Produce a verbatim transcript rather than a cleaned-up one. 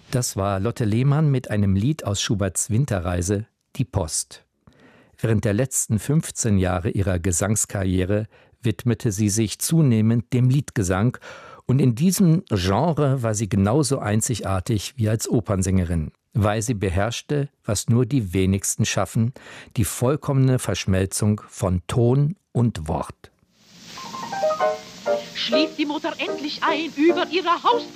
Das war Lotte Lehmann mit einem Lied aus Schuberts Winterreise, Die Post. Während der letzten fünfzehn Jahre ihrer Gesangskarriere widmete sie sich zunehmend dem Liedgesang, und in diesem Genre war sie genauso einzigartig wie als Opernsängerin, weil sie beherrschte, was nur die wenigsten schaffen, die vollkommene Verschmelzung von Ton und Wort. Schlief die Mutter endlich ein über ihrer Haustür.